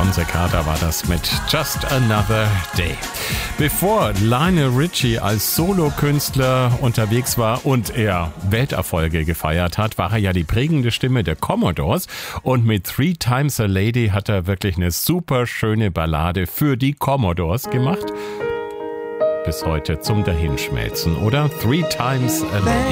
John Cicada war das mit Just Another Day. Bevor Lionel Richie als Solokünstler unterwegs war und er Welterfolge gefeiert hat, war er ja die prägende Stimme der Commodores und mit Three Times a Lady hat er wirklich eine super schöne Ballade für die Commodores gemacht. Bis heute zum Dahinschmelzen, oder? Three Times a Lady.